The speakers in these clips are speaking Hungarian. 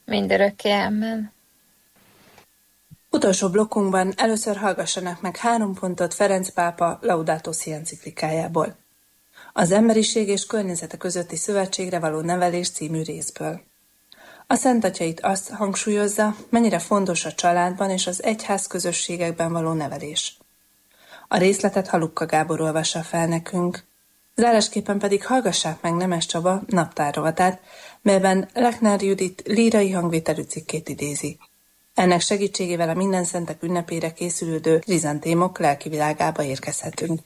mindörökké. Amen. Utolsó blokkunkban először hallgassanak meg 3 pontot Ferenc pápa Laudato Si enciklikájából. Az emberiség és környezete közötti szövetségre való nevelés című részből. A Szent Atya itt azt hangsúlyozza, mennyire fontos a családban és az egyház közösségekben való nevelés. A részletet Halukka Gábor olvassa fel nekünk. Zárásképpen pedig hallgassák meg Nemes Csaba naptárrovatát, melyben Lechner Judit lírai hangvételű cikkét idézi. Ennek segítségével a Mindenszentek ünnepére készülődő krizantémok lelkivilágába érkezhetünk.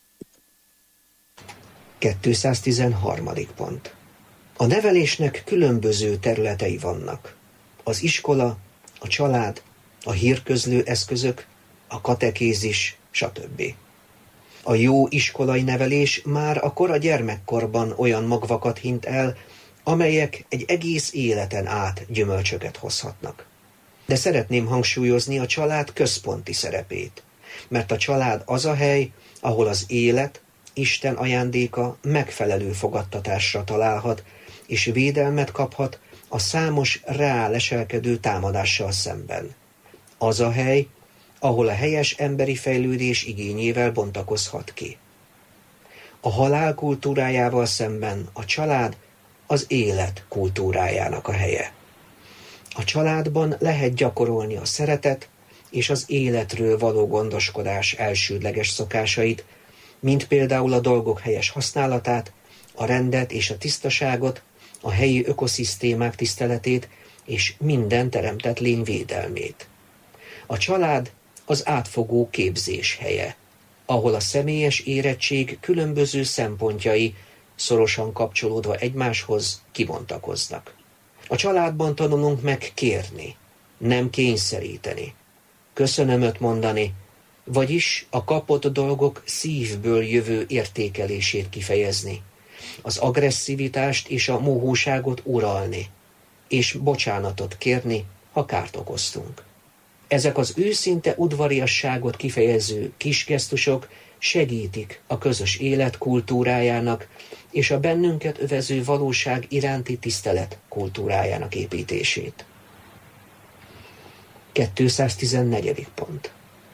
213. pont. A nevelésnek különböző területei vannak. Az iskola, a család, a hírközlő eszközök, a katekézis, stb. A jó iskolai nevelés már a kora gyermekkorban olyan magvakat hint el, amelyek egy egész életen át gyümölcsöket hozhatnak. De szeretném hangsúlyozni a család központi szerepét, mert a család az a hely, ahol az élet, Isten ajándéka megfelelő fogadtatásra találhat, és védelmet kaphat a számos ráleselkedő támadással szemben. Az a hely, ahol a helyes emberi fejlődés igényével bontakozhat ki. A halál kultúrájával szemben a család az élet kultúrájának a helye. A családban lehet gyakorolni a szeretet és az életről való gondoskodás elsődleges szokásait, mint például a dolgok helyes használatát, a rendet és a tisztaságot, a helyi ökoszisztémák tiszteletét és minden teremtett lény védelmét. A család az átfogó képzés helye, ahol a személyes érettség különböző szempontjai szorosan kapcsolódva egymáshoz kibontakoznak. A családban tanulunk meg kérni, nem kényszeríteni, köszönömöt mondani, vagyis a kapott dolgok szívből jövő értékelését kifejezni, az agresszivitást és a mohóságot uralni, és bocsánatot kérni, ha kárt okoztunk. Ezek az őszinte udvariasságot kifejező kis gesztusok segítik a közös élet kultúrájának és a bennünket övező valóság iránti tisztelet kultúrájának építését. 214. pont.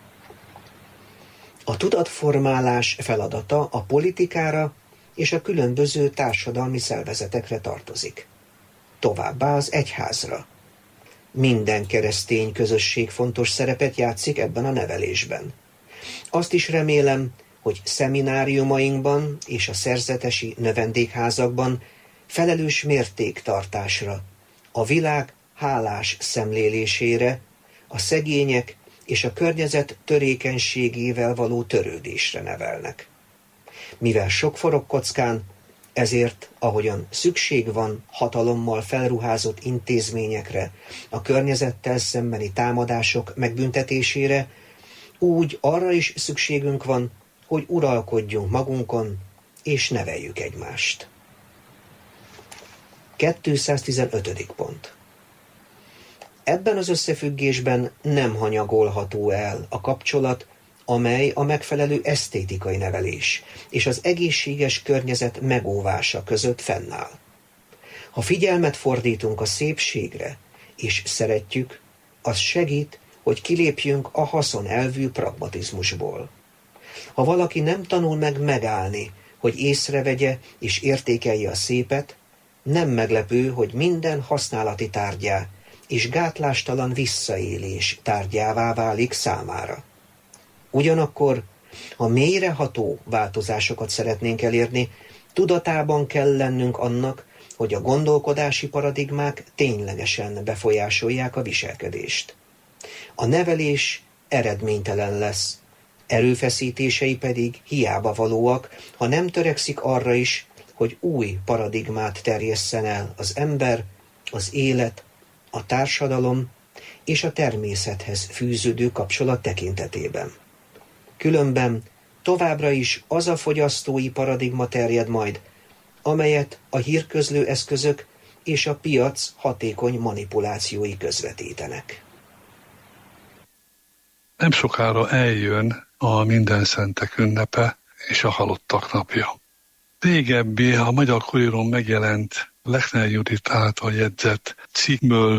A tudatformálás feladata a politikára és a különböző társadalmi szervezetekre tartozik. Továbbá az egyházra. Minden keresztény közösség fontos szerepet játszik ebben a nevelésben. Azt is remélem, hogy szemináriumainkban és a szerzetesi növendékházakban felelős mértéktartásra, a világ hálás szemlélésére, a szegények és a környezet törékenységével való törődésre nevelnek. Mivel sok forog kockán, ezért, ahogyan szükség van hatalommal felruházott intézményekre, a környezettel szembeni támadások megbüntetésére, úgy arra is szükségünk van, hogy uralkodjunk magunkon, és neveljük egymást. 215. pont. Ebben az összefüggésben nem hanyagolható el a kapcsolat, amely a megfelelő esztétikai nevelés és az egészséges környezet megóvása között fennáll. Ha figyelmet fordítunk a szépségre, és szeretjük, az segít, hogy kilépjünk a haszonelvű pragmatizmusból. Ha valaki nem tanul meg megállni, hogy észrevegye és értékelje a szépet, nem meglepő, hogy minden használati tárgyá és gátlástalan visszaélés tárgyává válik számára. Ugyanakkor, ha mélyreható változásokat szeretnénk elérni, tudatában kell lennünk annak, hogy a gondolkodási paradigmák ténylegesen befolyásolják a viselkedést. A nevelés eredménytelen lesz, erőfeszítései pedig hiába valóak, ha nem törekszik arra is, hogy új paradigmát terjesszen el az ember, az élet, a társadalom és a természethez fűződő kapcsolat tekintetében. Különben továbbra is az a fogyasztói paradigma terjed majd, amelyet a hírközlő eszközök és a piac hatékony manipulációi közvetítenek. Nem sokára eljön a Mindenszentek ünnepe és a Halottak napja. Régebbi a Magyar Kuriron megjelent Lechner Judit által jegyzett cikkből